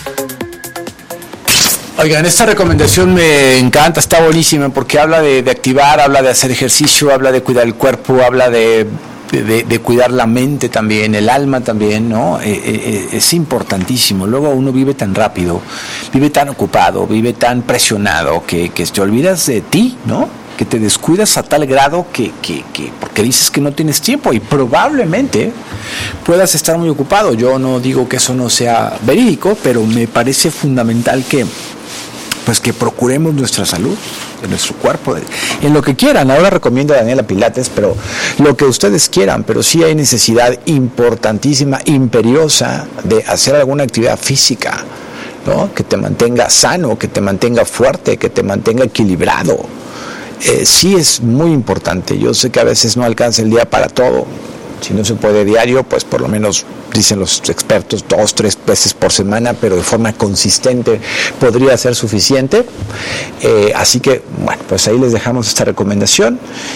Oigan, esta recomendación me encanta, está buenísima porque habla de activar, habla de hacer ejercicio, habla de cuidar el cuerpo, habla de cuidar la mente también, el alma también, ¿no? Es importantísimo. Luego uno vive tan rápido, vive tan ocupado, vive tan presionado que te olvidas de ti, ¿no? Que te descuidas a tal grado que porque dices que no tienes tiempo y probablemente puedas estar muy ocupado. Yo no digo que eso no sea verídico, pero me parece fundamental que procuremos nuestra salud, de nuestro cuerpo, en lo que quieran. Ahora recomiendo a Daniela Pilates, pero lo que ustedes quieran, pero sí hay necesidad importantísima, imperiosa, de hacer alguna actividad física, ¿no? Que te mantenga sano, que te mantenga fuerte, que te mantenga equilibrado. Sí es muy importante. Yo sé que a veces no alcanza el día para todo. Si no se puede diario, pues por lo menos, dicen los expertos, 2-3 veces por semana, pero de forma consistente podría ser suficiente. Así que, bueno, pues ahí les dejamos esta recomendación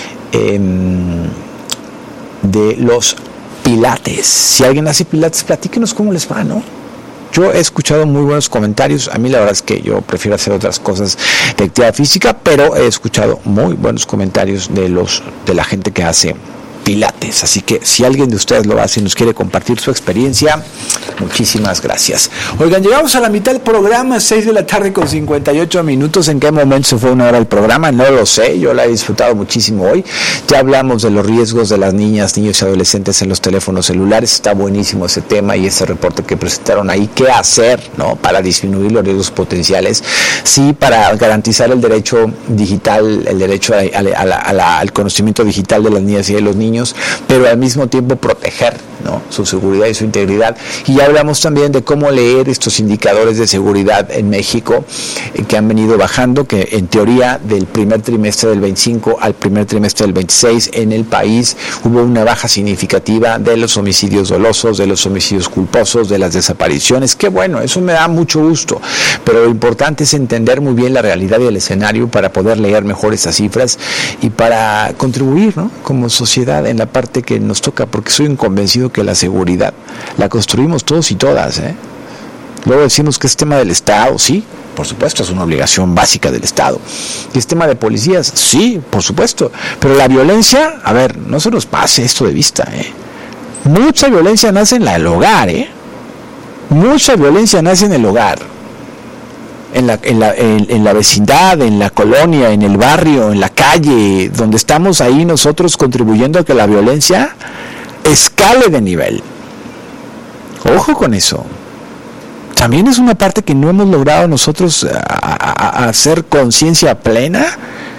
de los pilates. Si alguien hace pilates, platíquenos cómo les va, ¿no? Yo he escuchado muy buenos comentarios. A mí la verdad es que yo prefiero hacer otras cosas de actividad física, pero he escuchado muy buenos comentarios de la gente que hace pilates. Así que si alguien de ustedes lo hace y nos quiere compartir su experiencia, muchísimas gracias. Oigan, llegamos a la mitad del programa, 6:58 p.m. ¿En qué momento se fue una hora el programa? No lo sé, yo la he disfrutado muchísimo hoy. Ya hablamos de los riesgos de las niñas, niños y adolescentes en los teléfonos celulares. Está buenísimo ese tema y ese reporte que presentaron ahí. ¿Qué hacer, no, para disminuir los riesgos potenciales? Sí, para garantizar el derecho digital, el derecho al conocimiento digital de las niñas y de los niños, pero al mismo tiempo proteger, ¿no?, su seguridad y su integridad. Y ya hablamos también de cómo leer estos indicadores de seguridad en México que han venido bajando, que en teoría del primer trimestre del 25 al primer trimestre del 26 en el país hubo una baja significativa de los homicidios dolosos, de los homicidios culposos, de las desapariciones. Qué bueno, eso me da mucho gusto, pero lo importante es entender muy bien la realidad y el escenario para poder leer mejor esas cifras y para contribuir, ¿no?, como sociedad en la parte que nos toca, porque soy un convencido que la seguridad la construimos todos y todas, ¿eh? Luego decimos que es tema del Estado, sí, por supuesto, es una obligación básica del Estado. ¿Y es tema de policías? Sí, por supuesto. Pero la violencia, a ver, no se nos pase esto de vista, ¿eh? Mucha violencia nace en el hogar, ¿eh? Mucha violencia nace en el hogar. En la vecindad, en la colonia, en el barrio, en la calle, donde estamos ahí nosotros contribuyendo a que la violencia escale de nivel. Ojo con eso. También es una parte que no hemos logrado nosotros a hacer conciencia plena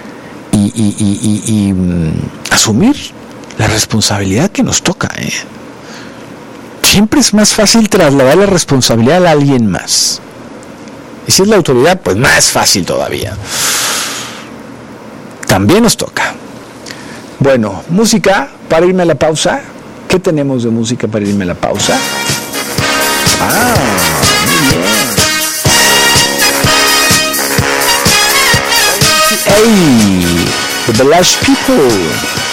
y asumir la responsabilidad que nos toca, ¿eh? Siempre es más fácil trasladar la responsabilidad a alguien más. Y si es la autoridad, pues más fácil todavía. También nos toca. Bueno, música para irme a la pausa. ¿Qué tenemos de música para irme a la pausa? Muy bien. Hey, The Last People.